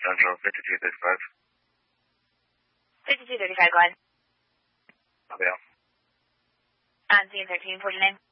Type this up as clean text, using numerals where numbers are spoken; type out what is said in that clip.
Central 5235. 5235, go ahead. I'll be out. On scene 1349.